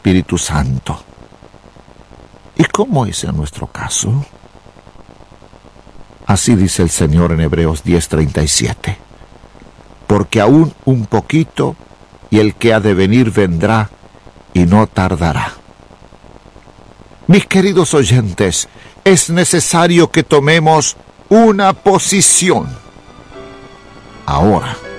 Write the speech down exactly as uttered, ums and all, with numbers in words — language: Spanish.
Espíritu Santo. ¿Y cómo es en nuestro caso? Así dice el Señor en Hebreos diez treinta y siete. Porque aún un poquito, y el que ha de venir vendrá, y no tardará. Mis queridos oyentes, es necesario que tomemos una posición. Ahora,